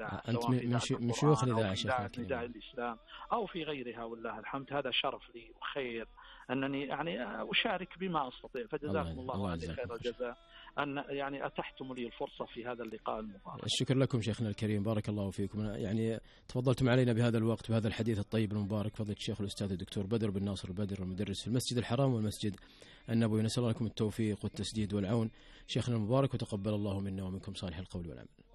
الإذاعة، أنت سواء من شيوخ الإذاعة شيخنا نداء الإسلام أو في غيرها، والله الحمد. هذا شرف لي وخير أنني يعني أشارك بما أستطيع، فجزاكم الله عني خير الجزاء أن يعني أتحتم لي الفرصة في هذا اللقاء المبارك. الشكر لكم شيخنا الكريم، بارك الله فيكم. يعني تفضلتم علينا بهذا الوقت بهذا الحديث الطيب المبارك، فضيلة الشيخ الأستاذ الدكتور بدر بن ناصر البدر، المدرس في المسجد الحرام والمسجد النبوي. نسأل الله لكم التوفيق والتسديد والعون شيخنا المبارك، وتقبل الله منا ومنكم صالح القول والعمل.